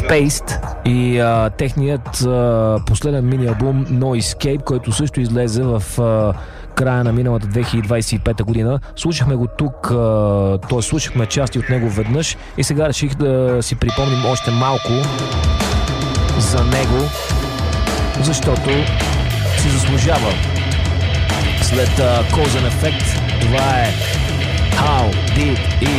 Spaced и техният последен мини-албум No Escape, който също излезе в края на миналата 2025 година. Слушахме го тук, т.е. слушахме части от него веднъж и сега реших да си припомним още малко за него, защото си заслужава. След Cause and Effect, това е How Did It